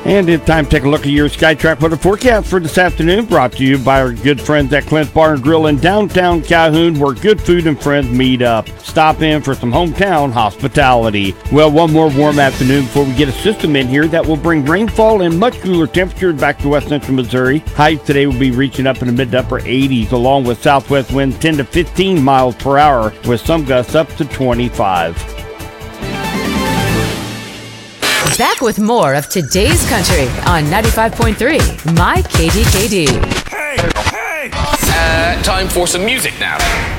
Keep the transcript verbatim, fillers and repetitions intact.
And it's time to take a look at your SkyTrack weather forecast for this afternoon, brought to you by our good friends at Clint's Bar and Grill in downtown Calhoun, where good food and friends meet up. Stop in for some hometown hospitality. Well, one more warm afternoon before we get a system in here that will bring rainfall and much cooler temperatures back to west central Missouri. Highs today will be reaching up in the mid to upper eighties, along with southwest winds ten to fifteen miles per hour, with some gusts up to twenty-five. Back with more of today's country on ninety-five point three, My K D K D. Hey, hey! Uh, time for some music now.